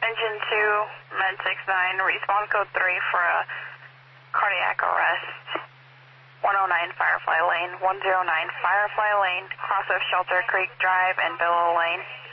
Engine 2, Med 69, respond code 3 for a cardiac arrest. 109 Firefly Lane, 109 Firefly Lane, cross of Shelter Creek Drive and Billow Lane.